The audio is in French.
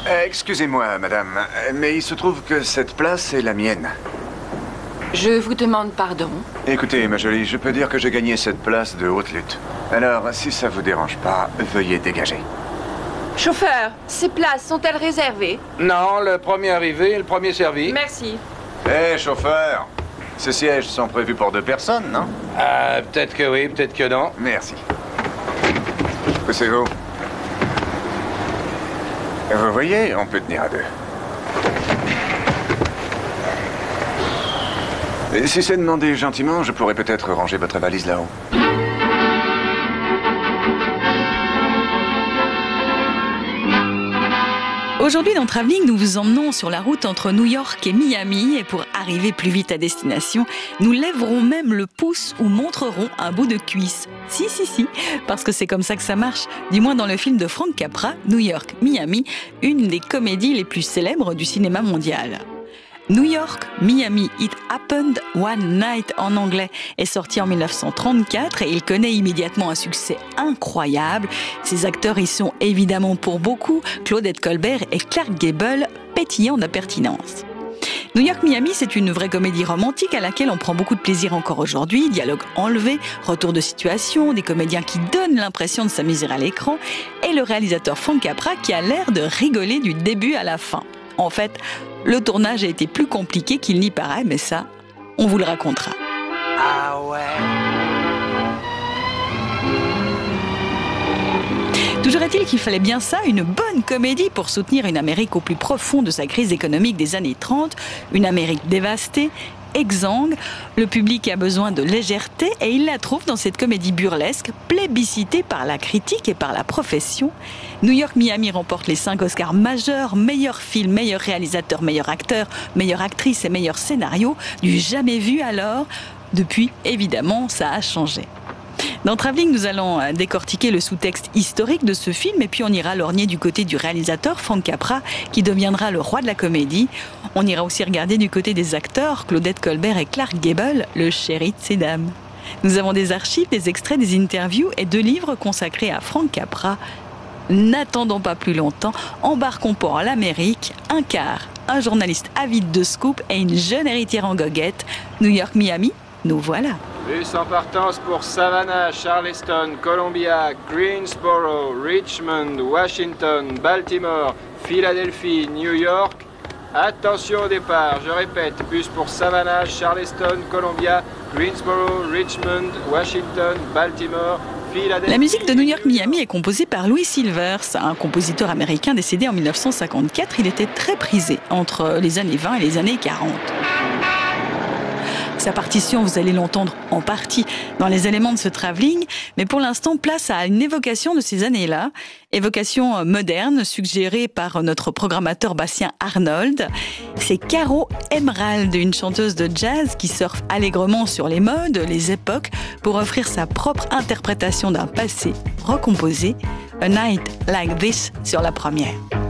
Excusez-moi, madame, mais il se trouve que cette place est la mienne. Je vous demande pardon. Écoutez, ma jolie, je peux dire que j'ai gagné cette place de haute lutte. Alors, si ça vous dérange pas, veuillez dégager. Chauffeur, ces places sont-elles réservées? Non, le premier arrivé est le premier servi. Merci. Hé, chauffeur! Ces sièges sont prévus pour 2 personnes, non? Peut-être que oui, peut-être que non. Merci. Poussez-vous. Vous voyez, on peut tenir à 2. Et si c'est demandé gentiment, je pourrais peut-être ranger votre valise là-haut. Aujourd'hui, dans Travelling, nous vous emmenons sur la route entre New York et Miami. Et pour arriver plus vite à destination, nous lèverons même le pouce ou montrerons un bout de cuisse. Si, parce que c'est comme ça que ça marche. Du moins dans le film de Frank Capra, New York, Miami, une des comédies les plus célèbres du cinéma mondial. New York, Miami, It Happened One Night en anglais est sorti en 1934 et il connaît immédiatement un succès incroyable. Ses acteurs y sont évidemment pour beaucoup Claudette Colbert et Clark Gable, pétillants de pertinence. New York, Miami, c'est une vraie comédie romantique à laquelle on prend beaucoup de plaisir encore aujourd'hui. Dialogue enlevé, retour de situation, des comédiens qui donnent l'impression de s'amuser à l'écran et le réalisateur Frank Capra qui a l'air de rigoler du début à la fin. En fait, le tournage a été plus compliqué qu'il n'y paraît, mais ça, on vous le racontera. Ah ouais. Toujours est-il qu'il fallait bien ça, une bonne comédie pour soutenir une Amérique au plus profond de sa crise économique des années 30, une Amérique dévastée, exsangue. Le public a besoin de légèreté et il la trouve dans cette comédie burlesque, plébiscitée par la critique et par la profession. New York, Miami remporte les 5 Oscars majeurs, meilleur film, meilleur réalisateur, meilleur acteur, meilleure actrice et meilleur scénario, du jamais vu alors. Depuis, évidemment, ça a changé. Dans Travelling, nous allons décortiquer le sous-texte historique de ce film et puis on ira lorgner du côté du réalisateur Frank Capra qui deviendra le roi de la comédie. On ira aussi regarder du côté des acteurs Claudette Colbert et Clark Gable, le chéri de ces dames. Nous avons des archives, des extraits, des interviews et 2 livres consacrés à Frank Capra. N'attendons pas plus longtemps, embarquons pour l'Amérique, un quart, un journaliste avide de scoop et une jeune héritière en goguette. New York, Miami, nous voilà. Bus en partance pour Savannah, Charleston, Columbia, Greensboro, Richmond, Washington, Baltimore, Philadelphie, New York. Attention au départ, je répète, bus pour Savannah, Charleston, Columbia, Greensboro, Richmond, Washington, Baltimore, Philadelphie. La musique de New York, Miami est composée par Louis Silvers, un compositeur américain décédé en 1954. Il était très prisé entre les années 20 et les années 40. Sa partition, vous allez l'entendre en partie dans les éléments de ce travelling, mais pour l'instant, place à une évocation de ces années-là, évocation moderne suggérée par notre programmateur Bastien Arnold. C'est Caro Emerald, une chanteuse de jazz qui surfe allègrement sur les modes, les époques, pour offrir sa propre interprétation d'un passé recomposé. A Night Like This sur la première.